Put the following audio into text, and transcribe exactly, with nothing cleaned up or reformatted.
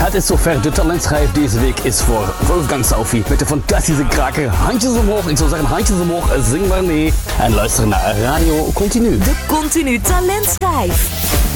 Het is zover, de talentschijf deze week is voor Wolfgang Saufi met de fantastische kraker Handjes Omhoog. Ik zou zeggen handjes omhoog, zing maar mee en luister naar Radio Continu. De Continu Talentschijf.